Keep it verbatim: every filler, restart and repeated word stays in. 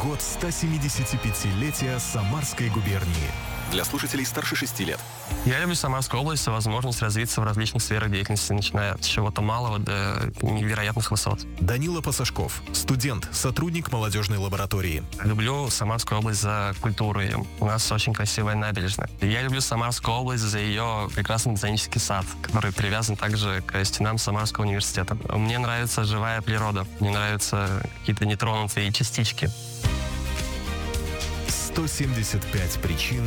год стосемидесятипятилетия Самарской губернии. Для слушателей старше шести лет. Я люблю Самарскую область и возможность развиться в различных сферах деятельности, начиная с чего-то малого до невероятных высот. Данила Пасашков, студент, сотрудник молодежной лаборатории. Люблю Самарскую область за культуру ее. У нас очень красивая набережная. Я люблю Самарскую область за ее прекрасный ботанический сад, который привязан также к стенам Самарского университета. Мне нравится живая природа, мне нравятся какие-то нетронутые частички. сто семьдесят пять причин